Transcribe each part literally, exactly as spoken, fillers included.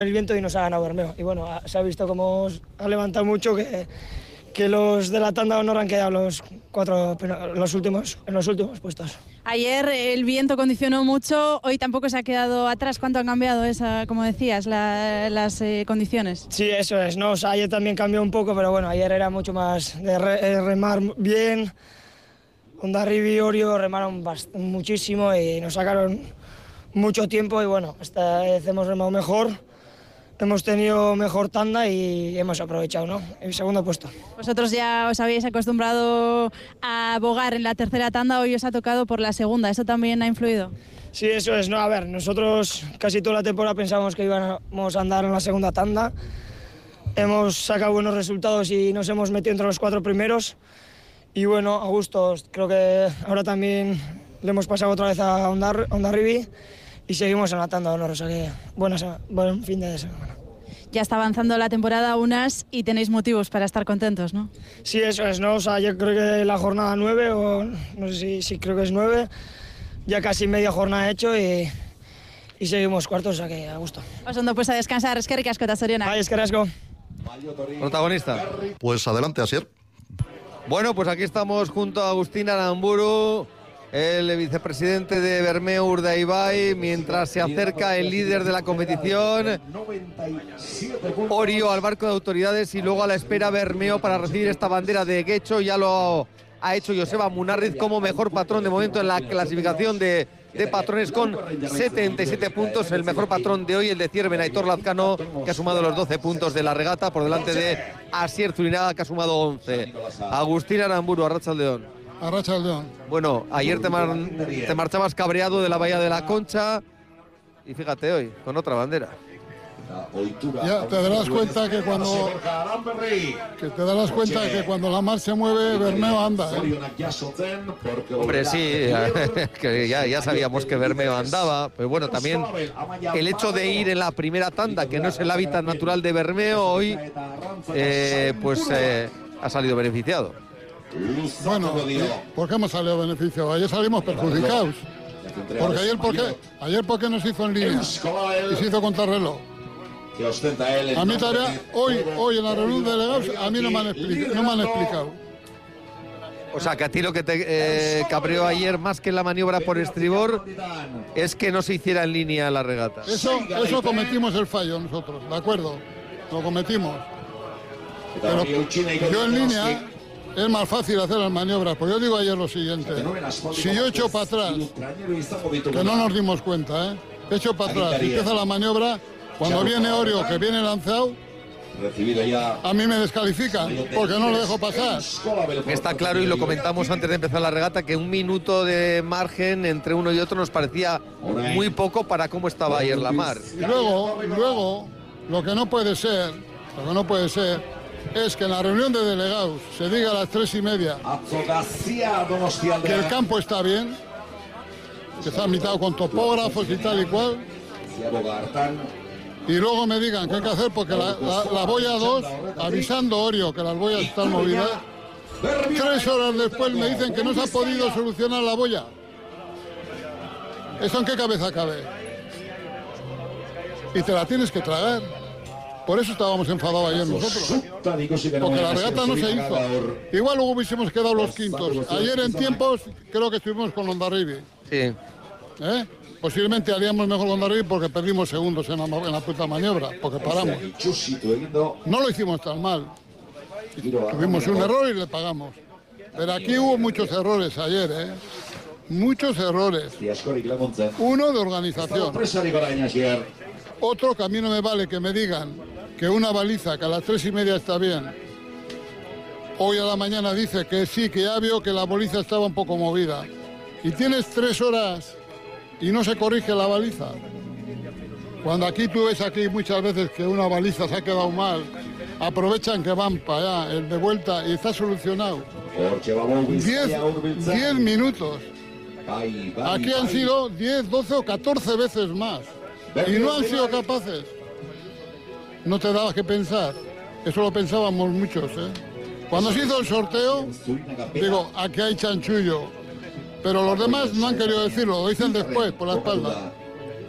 el viento y nos ha ganado Bermeo. Y bueno, se ha visto como ha levantado mucho que, que los de la tanda no han quedado los cuatro los últimos, en los últimos puestos. Ayer el viento condicionó mucho, hoy tampoco se ha quedado atrás. ¿Cuánto han cambiado esa, como decías, la, las eh, condiciones? Sí, eso es, ¿no? O sea, ayer también cambió un poco, pero bueno, ayer era mucho más de re, remar bien. Hondarribia y Orio remaron bast- muchísimo y nos sacaron mucho tiempo y bueno, esta vez hemos remado mejor, hemos tenido mejor tanda y hemos aprovechado, ¿no? El segundo puesto. Vosotros ya os habéis acostumbrado a bogar en la tercera tanda, hoy os ha tocado por la segunda, ¿eso también ha influido? Sí, eso es, no, a ver, nosotros casi toda la temporada pensábamos que íbamos a andar en la segunda tanda, hemos sacado buenos resultados y nos hemos metido entre los cuatro primeros. Y bueno, a gusto, creo que ahora también le hemos pasado otra vez a Hondarribia y seguimos en la tanda de honor, o sea que buena, buen fin de semana. Ya está avanzando la temporada unas y tenéis motivos para estar contentos, ¿no? Sí, eso es, ¿no? O sea, yo creo que la jornada nueve, o no sé si, si creo que es nueve, ya casi media jornada hecho y, y seguimos cuartos, o sea que a gusto. Os ondo pues a descansar, eskerrik asko eta zorionak. Bai, eskerrik asko. Protagonista. Pues adelante, Asier. Bueno, pues aquí estamos junto a Agustín Aramburu, el vicepresidente de Bermeo Urdaibai, mientras se acerca el líder de la competición, Orio, al barco de autoridades, y luego a la espera Bermeo para recibir esta bandera de Guecho. Ya lo ha hecho Joseba Munarriz como mejor patrón de momento en la clasificación de, de patrones con setenta y siete puntos. El mejor patrón de hoy, el de Cierven Aitor Lazcano, que ha sumado los doce puntos de la regata por delante de Asier Zurinaga, que ha sumado once. Agustín Aramburu, Arratsaldeon. Arratsaldeon. Bueno, ayer te, mar te marchabas cabreado de la Bahía de la Concha y fíjate hoy, con otra bandera. Ya te darás cuenta que cuando que te darás cuenta que cuando la mar se mueve, Bermeo anda, ¿eh? Hombre, sí, que ya, ya sabíamos que Bermeo andaba, pero bueno, también el hecho de ir en la primera tanda, que no es el hábitat natural de Bermeo, hoy eh, pues eh, ha salido beneficiado. Bueno, ¿por qué hemos salido beneficiados? Ayer salimos perjudicados. Porque ayer, ¿por qué? Ayer, ¿por qué nos hizo en línea? Y se hizo contrarreloj. A mí tarea, hoy, hoy en la reunión de delegados, a mí no me han explicado. No me han explicado. O sea, que a ti lo que te eh, cabreó ayer, más que la maniobra por estribor, es que no se hiciera en línea la regata. Eso, eso cometimos el fallo nosotros, ¿de acuerdo? Lo cometimos. Pero yo en línea es más fácil hacer las maniobras, pues yo digo ayer lo siguiente: si yo echo para atrás, que no nos dimos cuenta, ¿eh? Echo para atrás y empieza la maniobra, cuando viene Orio, que viene lanzado, a mí me descalifican porque no lo dejo pasar. Está claro, y lo comentamos antes de empezar la regata, que un minuto de margen entre uno y otro nos parecía muy poco para cómo estaba ayer la mar. Y luego, luego, lo que no puede ser, lo que no puede ser, es que en la reunión de delegados se diga a las tres y media que el campo está bien, que está mitad con topógrafos y tal y cual, y luego me digan qué hay que hacer porque la, la, la boya dos, avisando Orio que las boyas están movidas, tres horas después me dicen que no se ha podido solucionar la boya. ¿Eso en qué cabeza cabe? Y te la tienes que tragar. Por eso estábamos enfadados ayer nosotros, ¿eh? Porque la regata no se hizo. Igual luego hubiésemos quedado los quintos. Ayer en tiempos creo que estuvimos con Hondarribia. Sí. ¿Eh? Posiblemente haríamos mejor con Hondarribia porque perdimos segundos en la, en la puta maniobra, porque paramos. No lo hicimos tan mal. Tuvimos un error y le pagamos. Pero aquí hubo muchos errores ayer, ¿eh? Muchos errores. Uno de organización. Otro que a mí no me vale que me digan que una baliza que a las tres y media está bien, hoy a la mañana dice que sí, que ya vio que la baliza estaba un poco movida. Y tienes tres horas y no se corrige la baliza. Cuando aquí tú ves aquí muchas veces que una baliza se ha quedado mal, aprovechan que van para allá, el de vuelta, y está solucionado. Diez minutos. Aquí han sido diez, doce o catorce veces más. Y no han sido capaces. No te dabas que pensar. Eso lo pensábamos muchos, ¿eh? Cuando se hizo el sorteo, digo, aquí hay chanchullo. Pero los demás no han querido decirlo, lo dicen después, por la espalda.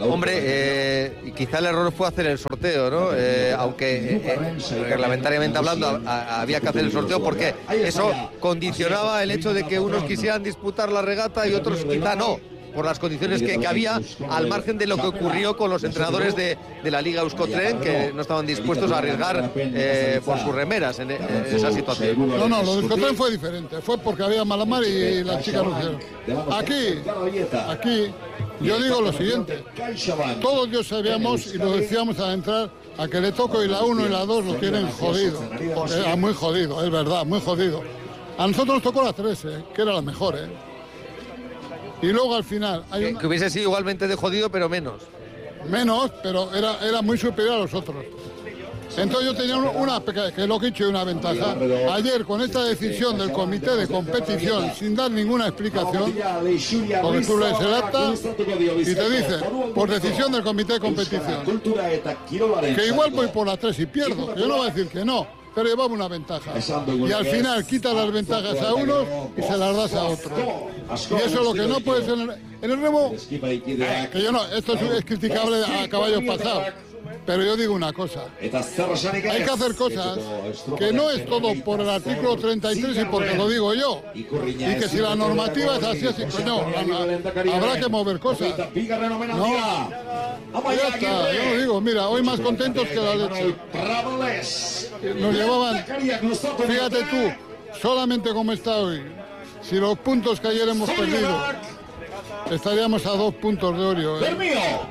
Hombre, eh, y quizá el error fue hacer el sorteo, ¿no? Eh, aunque eh, eh, reglamentariamente hablando a, a, había que hacer el sorteo porque eso condicionaba el hecho de que unos quisieran disputar la regata y otros quizá no, por las condiciones que, que había, al margen de lo que ocurrió con los entrenadores de, de la Liga Euskotren, que no estaban dispuestos a arriesgar eh, por sus remeras en, en esa situación. No, no, lo de Euskotren fue diferente, fue porque había mala mar y las chicas no hicieron. Aquí, aquí, yo digo lo siguiente, todos ya sabíamos y lo decíamos al entrar, a que le toco y la uno y la dos lo tienen jodido, era muy jodido, es verdad, muy jodido. A nosotros nos tocó la tres, eh, que era la mejor, ¿eh? Y luego al final... Hay una... Que hubiese sido igualmente de jodido, pero menos. Menos, pero era, era muy superior a los otros. Entonces yo tenía una, que es lo que he dicho, una ventaja. Ayer, con esta decisión del comité de competición, sin dar ninguna explicación, porque tú lees el acta y te dice, por decisión del comité de competición, que igual voy por la tres y pierdo. Yo no voy a decir que no, pero llevamos una ventaja. Y al final quitas las ventajas a unos y se las das a otros. Y eso es lo que no puede ser en el, en el remo, eh, que yo no, esto es, es criticable a caballos pasados. Pero yo digo una cosa, hay que hacer cosas que no es todo por el artículo treinta y tres y porque lo digo yo, y que si la normativa es así, así pues no, habrá que mover cosas. No, ya está, yo lo digo, mira, hoy más contentos que la leche. Nos llevaban, fíjate tú, solamente como está hoy, si los puntos que ayer hemos perdido, estaríamos a dos puntos de Orio. ¿eh?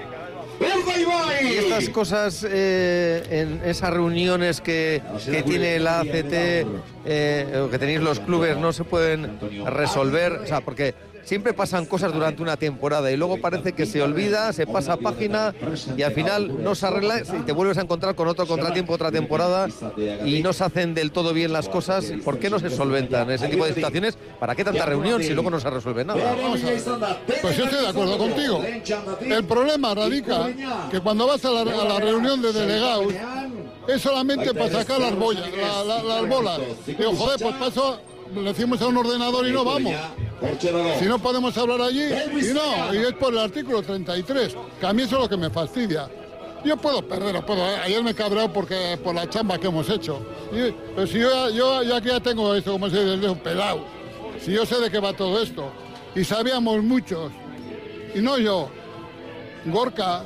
Y estas cosas eh, en esas reuniones que, que tiene la A C T, eh, que tenéis los clubes, no se pueden resolver, o sea, porque siempre pasan cosas durante una temporada y luego parece que se olvida, se pasa página y al final no se arregla y te vuelves a encontrar con otro contratiempo otra temporada y no se hacen del todo bien las cosas. ¿Por qué no se solventan ese tipo de situaciones? ¿Para qué tanta reunión si luego no se resuelve nada? Vamos a ver. Pues yo estoy de acuerdo contigo. El problema radica que cuando vas a la, a la reunión de delegados es solamente para sacar las bolas, la, la, las bolas. Digo, joder, pues paso, le decimos a un ordenador y no vamos. Si no podemos hablar allí, y no, y es por el artículo treinta y tres, que a mí eso es lo que me fastidia. Yo puedo perder, puedo, ayer me he cabreado porque, por la chamba que hemos hecho. Y, pero si yo, yo, yo aquí ya tengo esto, como se dice, desde un pelado. Si yo sé de qué va todo esto, y sabíamos muchos, y no yo, Gorka,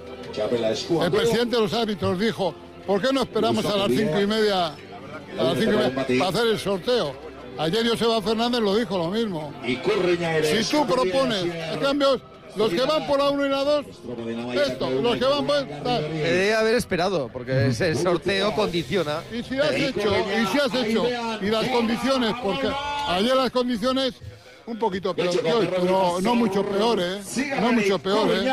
el presidente de los árbitros, dijo, ¿por qué no esperamos a las cinco y media, a las cinco y media para hacer el sorteo? Ayer Joseba Fernández lo dijo lo mismo. Si tú propones, en cambio, los que van por la uno y la dos, esto, los que van por... Debe haber esperado, porque ese sorteo condiciona. Y si has hecho, y si has hecho, y las condiciones, porque ayer las condiciones, un poquito peor que hoy, pero no mucho peor, ¿eh? No mucho peor, ¿eh?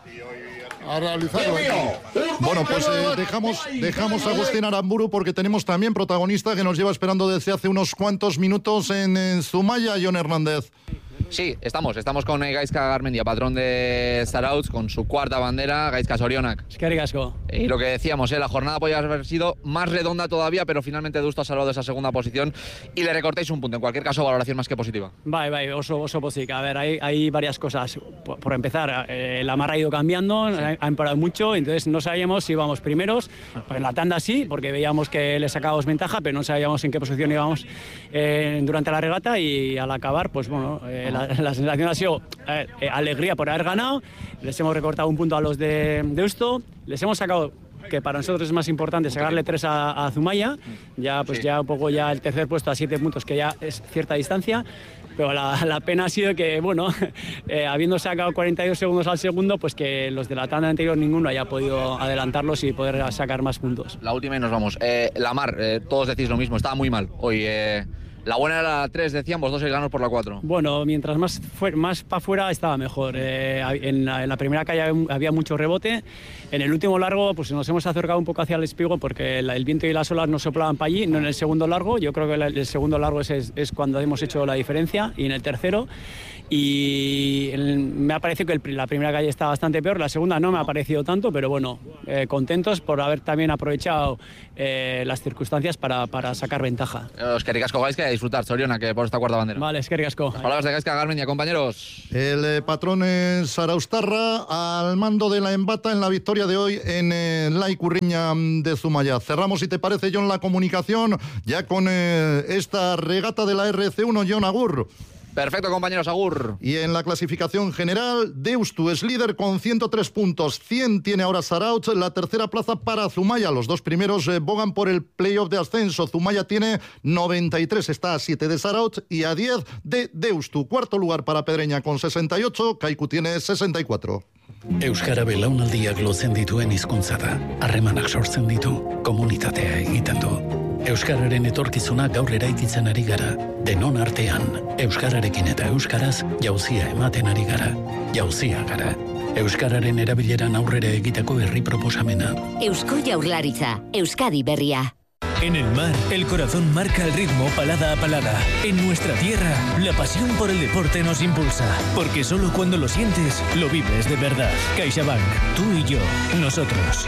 A realizarlo. Bueno, pues eh, dejamos, dejamos a Agustín Aramburu porque tenemos también protagonista que nos lleva esperando desde hace unos cuantos minutos en, en Zumaya, Jon Hernández. Sí, estamos, estamos con Gaizka Garmendia, patrón de Zarautz, con su cuarta bandera, Gaizka Sorionak. Eskerrik asko. Y lo que decíamos, ¿eh? La jornada podría haber sido más redonda todavía, pero finalmente Deusto ha salvado de esa segunda posición y le recortáis un punto. En cualquier caso, valoración más que positiva. Bai, bai, oso, oso pozik. A ver, hay, hay varias cosas. Por, por empezar, eh, la mar ha ido cambiando, sí. ha, ha emparado mucho, entonces no sabíamos si íbamos primeros. En la tanda sí, porque veíamos que le sacábamos ventaja, pero no sabíamos en qué posición íbamos eh, durante la regata y al acabar, pues bueno, eh, la, la sensación ha sido eh, eh, alegría por haber ganado. Les hemos recortado un punto a los de Deusto, les hemos sacado, que para nosotros es más importante, sacarle tres a, a Zumaya, ya pues sí. ya un poco ya el tercer puesto a siete puntos, que ya es cierta distancia, pero la, la pena ha sido que, bueno, eh, habiendo sacado cuarenta y dos segundos al segundo, pues que los de la tanda anterior ninguno haya podido adelantarlos y poder sacar más puntos. La última y nos vamos. Eh, la mar, eh, todos decís lo mismo, estaba muy mal hoy. Eh... La buena era la tres, decían, vosotros dos ganos por la cuatro. Bueno, mientras más, más para afuera estaba mejor. Eh, en, la, en la primera calle había mucho rebote. En el último largo pues nos hemos acercado un poco hacia el espigo porque el, el viento y las olas nos soplaban para allí. No en el segundo largo, yo creo que el, el segundo largo es, es, es cuando hemos hecho la diferencia. Y en el tercero. Y el, me ha parecido que el, la primera calle está bastante peor, la segunda no me ha parecido tanto, pero bueno, eh, contentos por haber también aprovechado eh, las circunstancias para, para sacar ventaja. Eskerrik asko Gaizka, disfrutar. Soriona, que por esta cuarta bandera. Vale, es que ricasco. Las palabras de Gaizka Garmendia, compañeros. El eh, patrón es Saraustarra al mando de la embata en la victoria de hoy en eh, la Ikurriña de Zumaya. Cerramos, si te parece, John, la comunicación ya con eh, esta regata de la R C uno, John, agur. Perfecto, compañeros, agur. Y en la clasificación general, Deustu es líder con ciento tres puntos, cien tiene ahora Zarautz, la tercera plaza para Zumaya. Los dos primeros eh, bogan por el playoff de ascenso. Zumaya tiene noventa y tres, está a siete de Zarautz y a diez de Deustu. Cuarto lugar para Pedreña con sesenta y ocho, Kaiku tiene sesenta y cuatro. Euskara belaunaldiak lotzen dituen hizkuntza da. Harremanak sortzen ditu, komunitatea egiten du. Euskararen etorkizuna gaur eraikitzen ari gara. Denon artean, euskararekin eta euskaraz jauzia ematen ari gara. Jauzia gara. Euskararen erabileran aurrera egiteko herri proposamena. Eusko Jaurlaritza, Euskadi berria. En el mar, el corazón marca el ritmo palada a palada. En nuestra tierra, la pasión por el deporte nos impulsa. Porque solo cuando lo sientes, lo vives de verdad. CaixaBank, tú y yo, nosotros.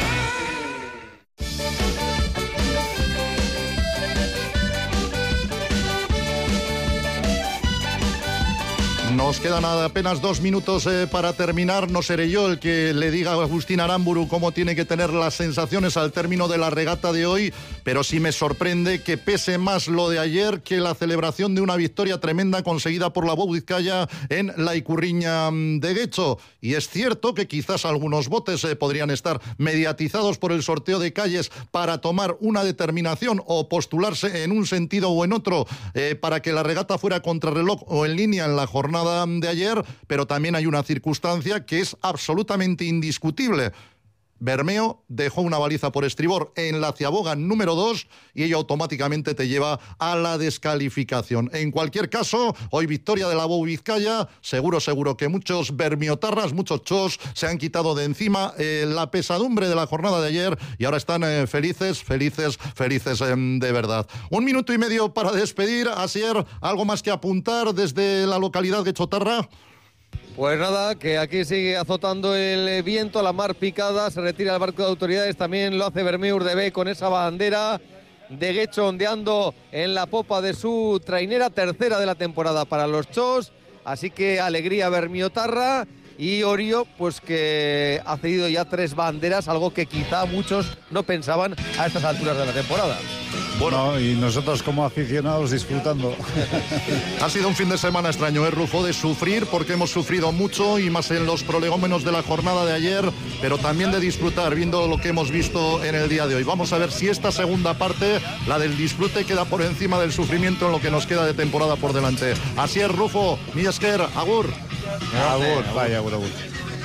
Nos quedan apenas dos minutos eh, para terminar. No seré yo el que le diga a Agustín Aramburu cómo tiene que tener las sensaciones al término de la regata de hoy, pero sí me sorprende que pese más lo de ayer que la celebración de una victoria tremenda conseguida por la Bou Vizcaya en la Ikurriña de Guecho. Y es cierto que quizás algunos botes eh, podrían estar mediatizados por el sorteo de calles para tomar una determinación o postularse en un sentido o en otro eh, para que la regata fuera contrarreloj o en línea en la jornada de ayer, pero también hay una circunstancia que es absolutamente indiscutible. Bermeo dejó una baliza por estribor en la ciaboga número dos y ello automáticamente te lleva a la descalificación. En cualquier caso, hoy victoria de la Bou Vizcaya. Seguro, seguro que muchos bermiotarras, muchos chos se han quitado de encima eh, la pesadumbre de la jornada de ayer y ahora están eh, felices, felices, felices eh, de verdad. Un minuto y medio para despedir. Asier, ¿algo más que apuntar desde la localidad de Chotarra? Pues nada, que aquí sigue azotando el viento, la mar picada, se retira el barco de autoridades, también lo hace Bermeo Urdebe con esa bandera de Guecho ondeando en la popa de su trainera, tercera de la temporada para los chos, así que alegría bermiotarra. Y Orio, pues que ha cedido ya tres banderas, algo que quizá muchos no pensaban a estas alturas de la temporada. Bueno, y nosotros como aficionados disfrutando. Ha sido un fin de semana extraño, ¿eh, Rufo? De sufrir, porque hemos sufrido mucho y más en los prolegómenos de la jornada de ayer, pero también de disfrutar, viendo lo que hemos visto en el día de hoy. Vamos a ver si esta segunda parte, la del disfrute, queda por encima del sufrimiento en lo que nos queda de temporada por delante. Así es, Rufo, mi esker, agur. Agur, vaya, agur, agur.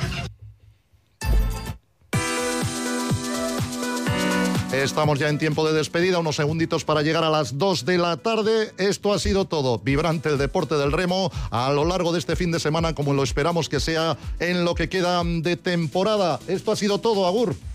Estamos ya en tiempo de despedida, unos segunditos para llegar a las dos de la tarde. Esto ha sido todo. Vibrante el deporte del remo a lo largo de este fin de semana, como lo esperamos que sea en lo que queda de temporada. Esto ha sido todo, agur.